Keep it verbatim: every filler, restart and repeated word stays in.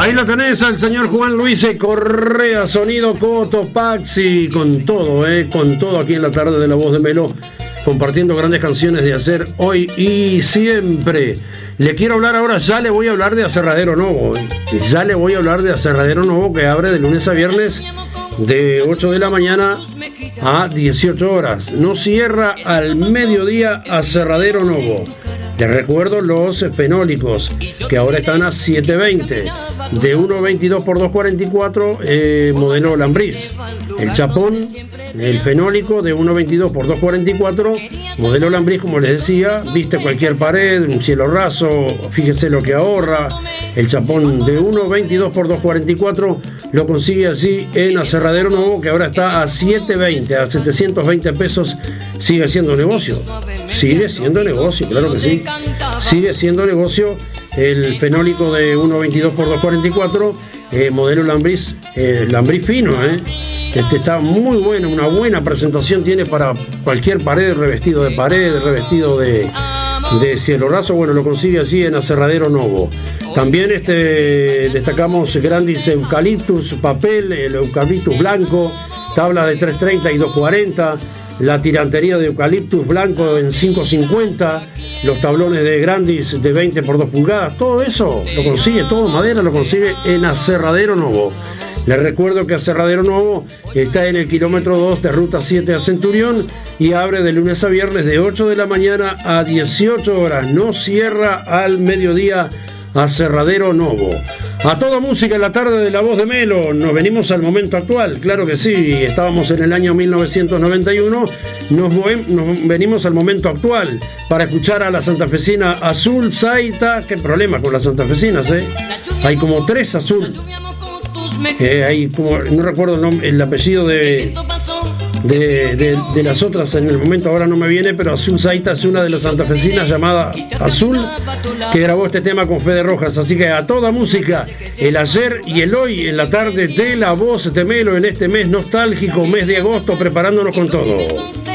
Ahí lo tenés al señor Juan Luis Correa, sonido Cotopaxi, con todo, eh, con todo aquí en la tarde de La Voz de Melo, compartiendo grandes canciones de ayer, hoy y siempre. Le quiero hablar ahora, ya le voy a hablar de Aserradero Novo, eh. ya le voy a hablar de Aserradero Novo, que abre de lunes a viernes de ocho de la mañana a dieciocho horas. No cierra al mediodía Aserradero Novo. Les recuerdo los fenólicos, que ahora están a siete veinte, de uno veintidós por dos cuarenta y cuatro, eh, modelo Lambriz. El chapón, el fenólico de uno veintidós por dos cuarenta y cuatro, modelo Lambriz, como les decía, viste cualquier pared, un cielo raso, fíjese lo que ahorra. El chapón de uno veintidós por dos cuarenta y cuatro lo consigue allí en Aserradero Novo, que ahora está a siete veinte, a setecientos veinte pesos. Sigue siendo negocio, sigue siendo negocio, claro que sí, sigue siendo negocio el fenólico de uno veintidós por dos cuarenta y cuatro, eh, modelo Lambriz, eh, Lambriz fino, eh. Este está muy bueno, una buena presentación tiene para cualquier pared, revestido de pared, revestido de, de cielo raso. Bueno, lo consigue allí en Aserradero Novo. También este, destacamos Grandis Eucaliptus papel, el eucaliptus blanco, tabla de tres treinta y dos cuarenta, la tirantería de eucaliptus blanco en cinco cincuenta, los tablones de Grandis de veinte por dos pulgadas, todo eso lo consigue, todo madera lo consigue en Aserradero Novo. Les recuerdo que Aserradero Novo está en el kilómetro dos de Ruta siete a Centurión y abre de lunes a viernes de ocho de la mañana a dieciocho horas. No cierra al mediodía Aserradero Novo. A toda música en la tarde de La Voz de Melo. Nos venimos al momento actual, claro que sí. Estábamos en el año mil novecientos noventa y uno. Nos, nos venimos al momento actual para escuchar a la santafesina Azul Saita. Qué problema con las santafesinas, ¿eh? Hay como tres Azul. Eh, hay como, no recuerdo el, nombre, el apellido de, de, de, de las otras en el momento, ahora no me viene, pero Azul Saita es una de las santafesinas llamada Azul, que grabó este tema con Fede Rojas. Así que a toda música, el ayer y el hoy en la tarde de La Voz de Melo, en este mes nostálgico, mes de agosto, preparándonos con todo.